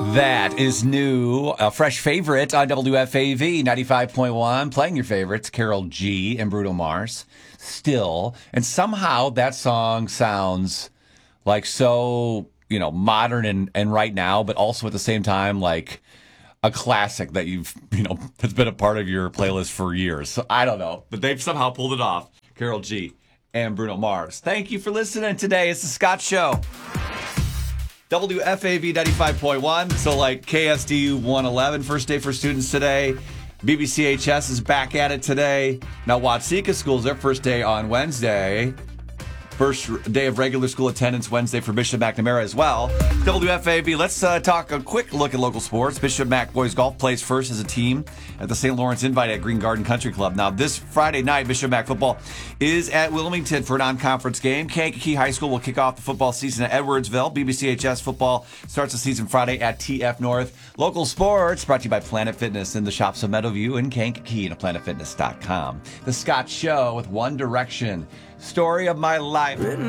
That is new, a fresh favorite on WFAV 95.1, playing your favorites, Carol G and Bruno Mars, still. And somehow that song sounds like so, modern and right now, but also at the same time like a classic that has been a part of your playlist for years. So I don't know, but they've somehow pulled it off. Carol G and Bruno Mars. Thank you for listening today. It's the Scott Show. WFAV 95.1, so like KSDU 111, first day for students today. BBCHS is back at it today. Now Watseka School's their first day on Wednesday. First day of regular school attendance Wednesday for Bishop McNamara as well. WFAV, let's talk a quick look at local sports. Bishop Mac Boys Golf plays first as a team at the St. Lawrence Invite at Green Garden Country Club. Now, this Friday night, Bishop Mac football is at Wilmington for a non-conference game. Kankakee High School will kick off the football season at Edwardsville. BBCHS football starts the season Friday at TF North. Local sports brought to you by Planet Fitness in the shops of Meadowview and Kankakee and planetfitness.com. The Scott Show with One Direction. Story of my life.